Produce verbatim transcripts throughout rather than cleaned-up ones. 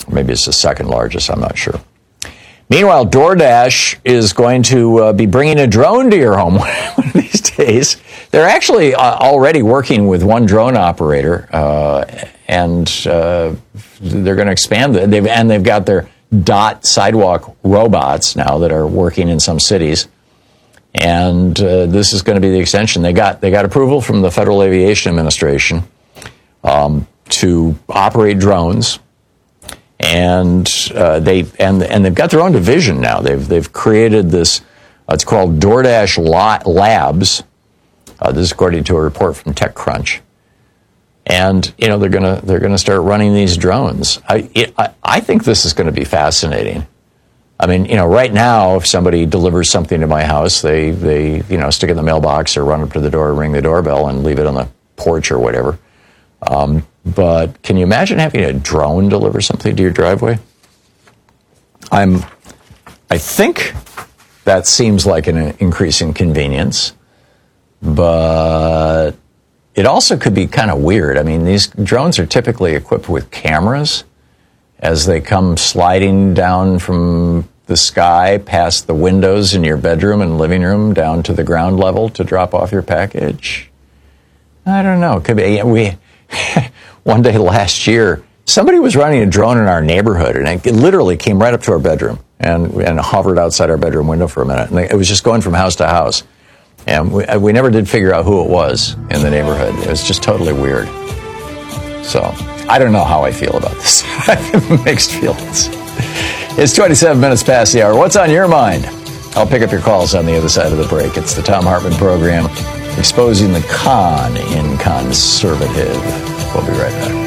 Maybe it's the second largest, I'm not sure. Meanwhile, DoorDash is going to uh, be bringing a drone to your home one of these days. They're actually uh, already working with one drone operator, uh, and uh, they're going to expand it. They've, and they've got their Dot sidewalk robots now that are working in some cities. And uh, this is going to be the extension. They got they got approval from the Federal Aviation Administration um, to operate drones. And uh, they and and they've got their own division now. They've they've created this. Uh, it's called DoorDash Labs. Uh, this is according to a report from TechCrunch. And you know they're gonna they're gonna start running these drones. I it, I, I think this is going to be fascinating. I mean, you know, right now, if somebody delivers something to my house, they they you know stick it in the mailbox or run up to the door, ring the doorbell, and leave it on the porch or whatever. Um, But can you imagine having a drone deliver something to your driveway? I'm, I think that seems like an increase in convenience, but it also could be kind of weird. I mean, these drones are typically equipped with cameras as they come sliding down from the sky past the windows in your bedroom and living room down to the ground level to drop off your package. I don't know. It could be, we... One day last year, somebody was running a drone in our neighborhood, and it literally came right up to our bedroom and, and hovered outside our bedroom window for a minute. And it was just going from house to house. And we, we never did figure out who it was in the neighborhood. It was just totally weird. So I don't know how I feel about this. I have mixed feelings. It's twenty-seven minutes past the hour. What's on your mind? I'll pick up your calls on the other side of the break. It's the Thom Hartmann Program, exposing the con in conservative. We'll be right back.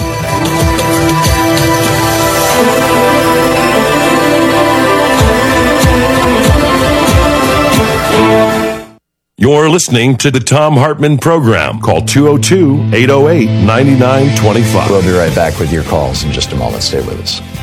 You're listening to the Thom Hartmann Program. Call two oh two, eight oh eight, nine nine two five. We'll be right back with your calls in just a moment. Stay with us.